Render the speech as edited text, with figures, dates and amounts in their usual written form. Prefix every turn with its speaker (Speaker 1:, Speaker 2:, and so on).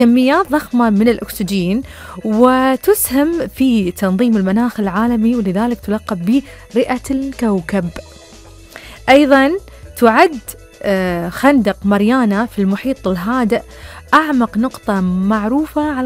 Speaker 1: كميات ضخمة من الأكسجين، وتسهم في تنظيم المناخ العالمي، ولذلك تلقب برئة الكوكب. أيضا تعد خندق ماريانا في المحيط الهادئ أعمق نقطة معروفة على